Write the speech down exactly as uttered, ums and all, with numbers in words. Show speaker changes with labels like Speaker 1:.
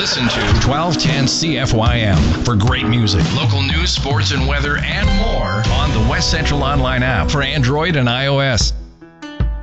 Speaker 1: Listen to twelve ten C F Y M for great music, local news, sports, and weather, and more on the West Central Online app for Android and iOS.